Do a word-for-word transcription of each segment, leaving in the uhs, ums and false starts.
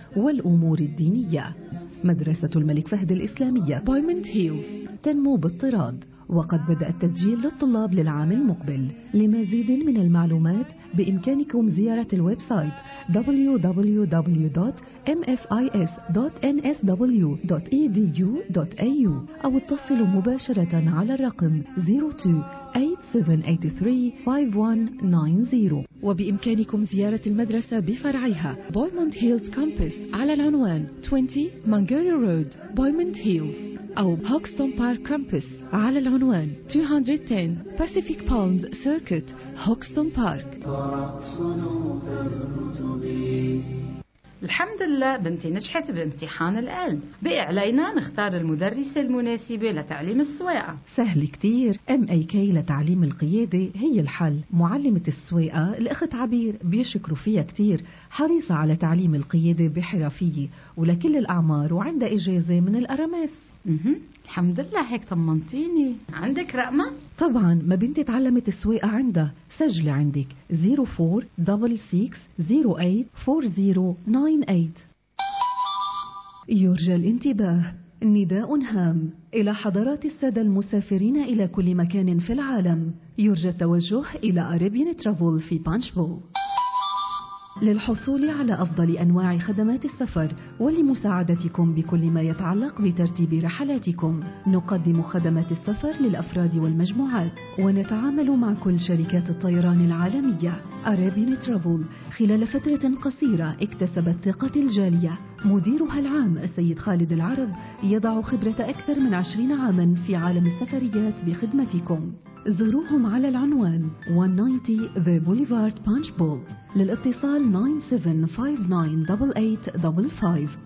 والأمور الدينية. مدرسة الملك فهد الإسلامية Diamond Hills تنمو بالطراد، وقد بدأ التسجيل للطلاب للعام المقبل. لمزيد من المعلومات بإمكانكم زيارة الويب سايت دبليو دبليو دبليو دوت إم إف آي إس دوت إن إس دبليو دوت إي دي يو دوت إيه يو أو اتصلوا مباشرة على الرقم صفر اثنين ثمانية سبعة ثمانية ثلاثة خمسة واحد تسعة صفر. وبإمكانكم زيارة المدرسة بفرعها Diamond Hills Campus على العنوان عشرين مانجيري رود Diamond Hills، أو Hoxton Park Campus على العنوان مئتين وعشرة Pacific Palms Circuit Hoxton Park. الحمد لله بنتي نجحت بامتحان العلم، بقي علينا نختار المدرسة المناسبة لتعليم السواقة. سهل كتير، إم إيه كي لتعليم القيادة هي الحل. معلمة السواقة الأخت عبير بيشكروا فيها كتير، حريصة على تعليم القيادة بحرفية ولكل الأعمار، وعندها إجازة من الأرامس. اها الحمد لله، هيك طمنتيني. عندك رقمة؟ طبعا، ما بنتي تعلمت السواقة عندها. سجلي عندك صفر أربعة ستة ستة صفر ثمانية أربعة صفر تسعة ثمانية. يرجى الانتباه، نداء هام إلى حضرات السادة المسافرين إلى كل مكان في العالم. يرجى التوجه إلى أريبيان ترافل في بانشفول. للحصول على أفضل أنواع خدمات السفر ولمساعدتكم بكل ما يتعلق بترتيب رحلاتكم، نقدم خدمات السفر للأفراد والمجموعات، ونتعامل مع كل شركات الطيران العالمية. أريبيان ترافل خلال فترة قصيرة اكتسبت ثقة الجالية. مديرها العام السيد خالد العرب يضع خبرة أكثر من عشرين عاما في عالم السفريات بخدمتكم. زوروهم على العنوان مئة وتسعين The Boulevard Punchbowl. للاتصال تسعة سبعة خمسة تسعة ثمانية ثمانية خمسة خمسة.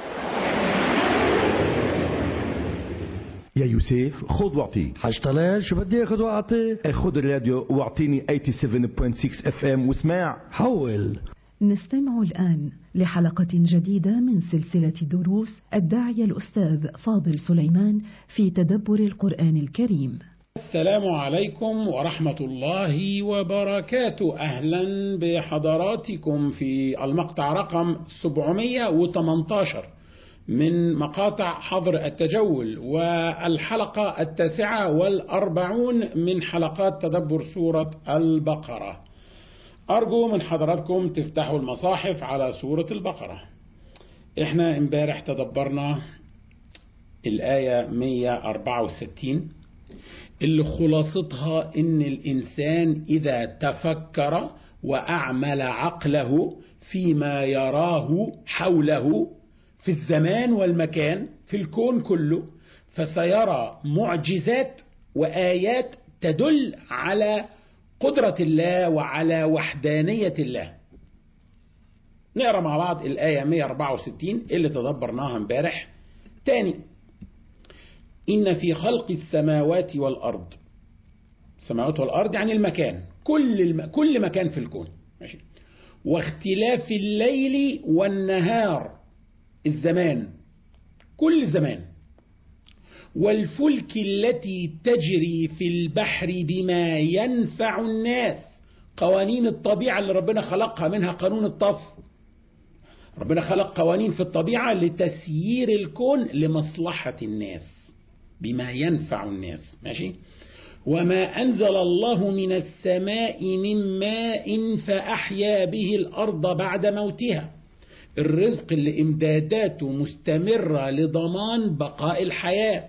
يا يوسف خذ واعطي. حاج طلال شو بدي اخذ واعطي؟ خذ الراديو واعطيني سبعة وثمانين فاصلة ستة اف ام واسمع. حول. نستمع الآن لحلقة جديدة من سلسلة دروس الداعية الأستاذ فاضل سليمان في تدبر القرآن الكريم. السلام عليكم ورحمة الله وبركاته. أهلا بحضراتكم في المقطع رقم سبعمئة وثمانية عشر من مقاطع حظر التجول، والحلقة التاسعة والأربعون من حلقات تدبر سورة البقرة. أرجو من حضراتكم تفتحوا المصاحف على سورة البقرة. احنا امبارح تدبرنا الآية مئة وأربعة وستين اللي خلاصتها ان الانسان اذا تفكر واعمل عقله فيما يراه حوله في الزمان والمكان في الكون كله، فسيرى معجزات وآيات تدل على قدرة الله وعلى وحدانية الله. نقرأ مع بعض الآية مئة وأربعة وستين اللي تدبرناها امبارح تاني. إن في خلق السماوات والأرض، السماوات والأرض يعني المكان، كل الم... كل مكان في الكون، ماشي. واختلاف الليل والنهار، الزمان، كل زمان. والفلك التي تجري في البحر بما ينفع الناس، قوانين الطبيعة اللي ربنا خلقها، منها قانون الطف. ربنا خلق قوانين في الطبيعة لتسيير الكون لمصلحة الناس، بما ينفع الناس، ماشي. وما أنزل الله من السماء من ماء فأحيا به الأرض بعد موتها، الرزق اللي إمداداته مستمرة لضمان بقاء الحياة.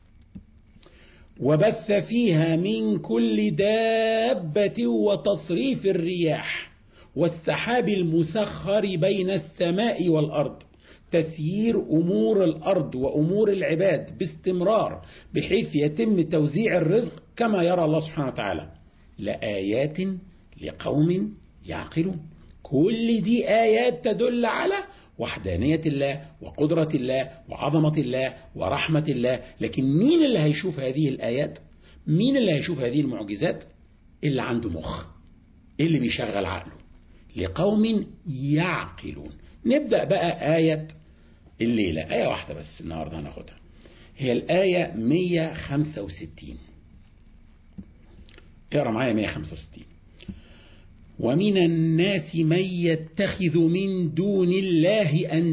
وبث فيها من كل دابة وتصريف الرياح والسحاب المسخر بين السماء والأرض، تسيير أمور الأرض وأمور العباد باستمرار بحيث يتم توزيع الرزق كما يرى الله سبحانه وتعالى. لآيات لقوم يعقلون. كل دي آيات تدل على وحدانية الله وقدرة الله وعظمة الله ورحمة الله. لكن مين اللي هيشوف هذه الآيات؟ مين اللي هيشوف هذه المعجزات؟ اللي عنده مخ، اللي بيشغل عقله. لقوم يعقلون. نبدأ بقى آية الليلة، آية واحدة بس النهاردة هناخدها، هي الآية مئة وخمسة وستين. اقرأ معايا مئة وخمسة وستين. ومن الناس من يتخذ من دون الله أن